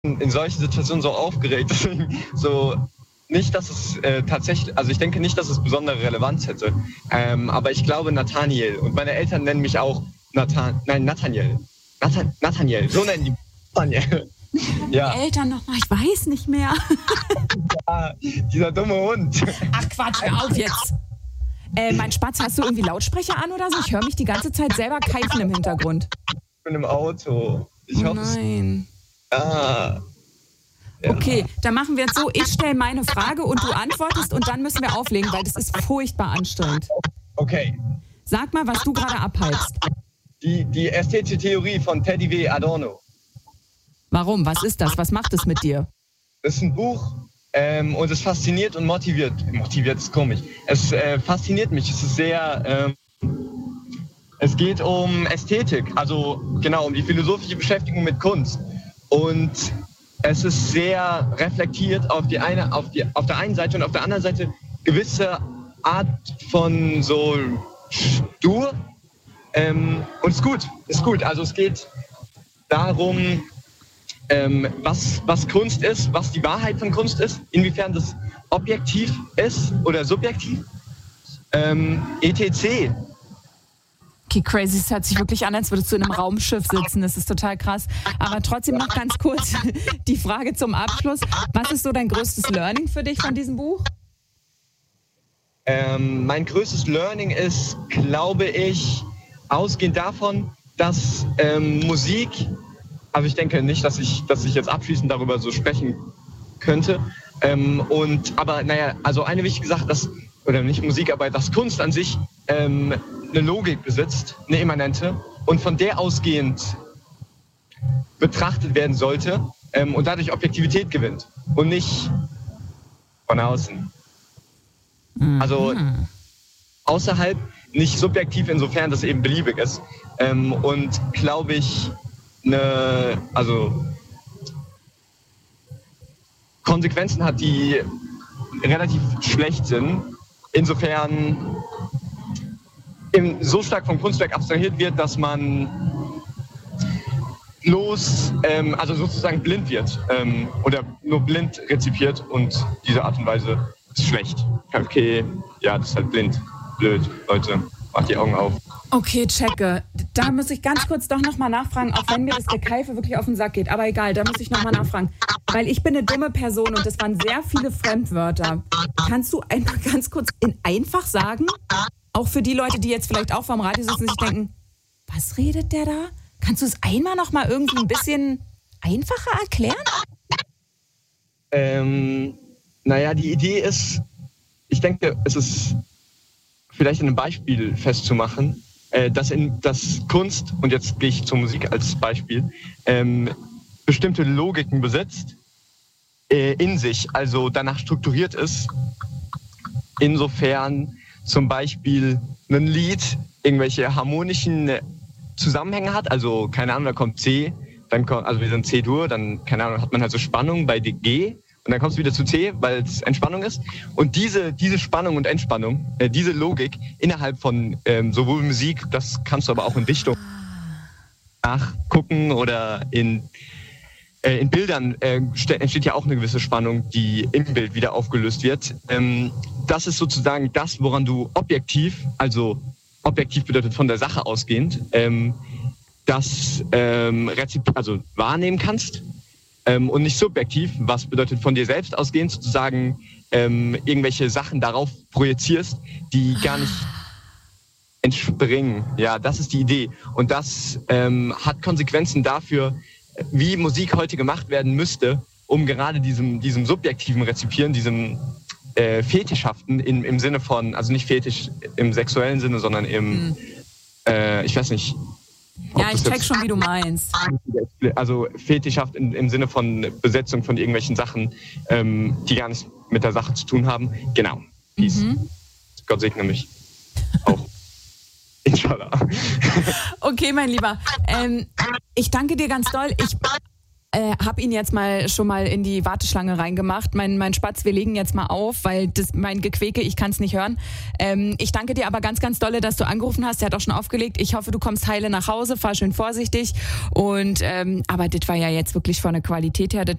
in solchen Situationen so aufgeregt. Deswegen so nicht, dass es tatsächlich, also ich denke nicht, dass es besondere Relevanz hätte. Aber ich glaube Nathaniel. Und meine Eltern nennen mich auch Nathaniel. Nathaniel, so nennen die Nathaniel. Ja. Die Eltern nochmal, ich weiß nicht mehr. Ja, dieser dumme Hund. Ach Quatsch, hör auf jetzt. Mein Spatz, hast du irgendwie Lautsprecher an oder so? Ich höre mich die ganze Zeit selber keifen im Hintergrund. Ich bin im Auto. Ich hoffe, nein. Ja. Okay, dann machen wir jetzt so, ich stelle meine Frage und du antwortest und dann müssen wir auflegen, weil das ist furchtbar anstrengend. Okay. Sag mal, was du gerade abhypst. Die ästhetische Theorie von Teddy W. Adorno. Warum? Was ist das? Was macht es mit dir? Das ist ein Buch und es fasziniert und motiviert. Motiviert ist komisch. Es fasziniert mich. Es ist sehr... es geht um Ästhetik, also genau, um die philosophische Beschäftigung mit Kunst. Und es ist sehr reflektiert auf der einen Seite und auf der anderen Seite gewisse Art von so stur. Und ist gut. Also es geht darum, was Kunst ist, was die Wahrheit von Kunst ist, inwiefern das objektiv ist oder subjektiv, etc. Okay, crazy. Es hört sich wirklich an, als würdest du in einem Raumschiff sitzen. Das ist total krass. Aber trotzdem noch ganz kurz die Frage zum Abschluss. Was ist so dein größtes Learning für dich von diesem Buch? Mein größtes Learning ist, glaube ich, ausgehend davon, dass Musik, also ich denke nicht, dass ich jetzt abschließend darüber so sprechen könnte. Aber naja, also eine wichtige Sache, dass Kunst an sich eine Logik besitzt, eine immanente, und von der ausgehend betrachtet werden sollte und dadurch Objektivität gewinnt und nicht von außen. Also außerhalb, nicht subjektiv, insofern das eben beliebig ist. Und glaube ich, Konsequenzen hat, die relativ schlecht sind, insofern so stark vom Kunstwerk abstrahiert wird, dass man sozusagen blind wird oder nur blind rezipiert, und diese Art und Weise ist schlecht. Okay, ja, das ist halt blind. Blöd, Leute, macht die Augen auf. Okay, checke. Da muss ich ganz kurz doch nochmal nachfragen, auch wenn mir das Gekeife wirklich auf den Sack geht. Aber egal, da muss ich nochmal nachfragen. Weil ich bin eine dumme Person und das waren sehr viele Fremdwörter. Kannst du einmal ganz kurz in einfach sagen? Auch für die Leute, die jetzt vielleicht auch vorm Radio sitzen und sich denken, was redet der da? Kannst du es einmal noch mal irgendwie ein bisschen einfacher erklären? Die Idee ist, ich denke, es ist vielleicht in einem Beispiel festzumachen, dass Kunst, und jetzt gehe ich zur Musik als Beispiel, bestimmte Logiken besitzt, in sich, also danach strukturiert ist, insofern zum Beispiel ein Lied irgendwelche harmonischen Zusammenhänge hat, also keine Ahnung, da kommt C, wir sind C-Dur, dann, keine Ahnung, hat man halt so Spannung bei G und dann kommst du wieder zu C, weil es Entspannung ist. Und diese Spannung und Entspannung, diese Logik innerhalb von sowohl Musik, das kannst du aber auch in Dichtung nachgucken, oder in Bildern entsteht ja auch eine gewisse Spannung, die im Bild wieder aufgelöst wird. Das ist sozusagen das, woran du objektiv bedeutet von der Sache ausgehend, wahrnehmen kannst, und nicht subjektiv, was bedeutet von dir selbst ausgehend sozusagen irgendwelche Sachen darauf projizierst, die gar nicht entspringen. Ja, das ist die Idee. Und das hat Konsequenzen dafür, wie Musik heute gemacht werden müsste, um gerade diesem subjektiven Rezipieren, diesem Fetischhaften im Sinne von, also nicht Fetisch im sexuellen Sinne, sondern im, ich weiß nicht. Ja, ich check schon, wie du meinst. Also fetischhaft im Sinne von Besetzung von irgendwelchen Sachen, die gar nichts mit der Sache zu tun haben. Genau. Peace. Gott segne mich. Auch. Inshallah. Okay, mein Lieber. Ich danke dir ganz doll. habe ihn jetzt schon mal in die Warteschlange reingemacht. Mein Spatz, wir legen jetzt mal auf, weil mein Gequäke, ich kann es nicht hören. Ich danke dir aber ganz, ganz dolle, dass du angerufen hast. Der hat auch schon aufgelegt. Ich hoffe, du kommst heile nach Hause. Fahr schön vorsichtig. Und aber das war ja jetzt wirklich von der Qualität her, das